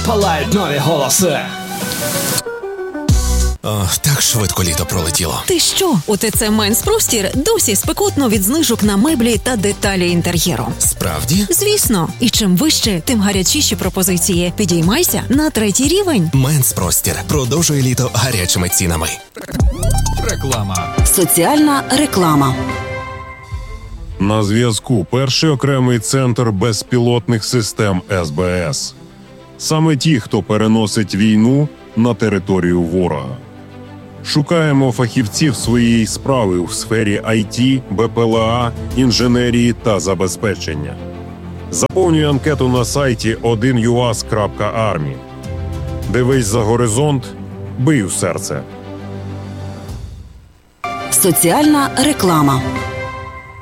палають нові голоси. Так швидко літо пролетіло. Ти що? У ТЦ Менс-Простір досі спекотно від знижок на меблі та деталі інтер'єру. Справді? Звісно. І чим вище, тим гарячіші пропозиції. Підіймайся на 3-й рівень. Менс-Простір продовжує літо гарячими цінами. Реклама. Соціальна реклама. На зв'язку перший окремий центр безпілотних систем СБС. Саме ті, хто переносить війну на територію ворога. Шукаємо фахівців своєї справи у сфері IT, БПЛА, інженерії та забезпечення. Заповнюй анкету на сайті 1uas.army. Дивись за горизонт, бий у серце. Соціальна реклама.